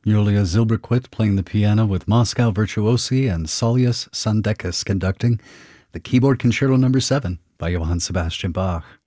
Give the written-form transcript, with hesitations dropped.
Julia Zilberquit playing the piano with Moscow Virtuosi and Saulius Sandekas conducting the Keyboard Concerto No. 7 by Johann Sebastian Bach.